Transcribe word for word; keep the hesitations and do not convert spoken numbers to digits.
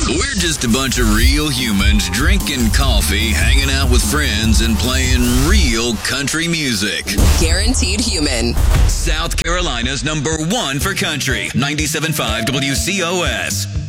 We're just a bunch of real humans drinking coffee, hanging out with friends, and playing real country music. Guaranteed Human. South Carolina's number one for country. ninety-seven point five W C O S.